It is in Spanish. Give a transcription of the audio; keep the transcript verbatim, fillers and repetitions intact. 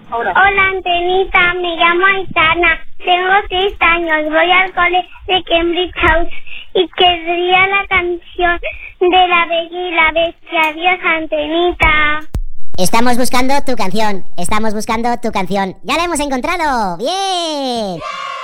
Hola, Antenita, me llamo Aitana, tengo seis años, voy al cole de Cambridge House y querría la canción de La Bella y la Bestia. Adiós, Antenita. Estamos buscando tu canción, estamos buscando tu canción. ¡Ya la hemos encontrado! ¡Bien!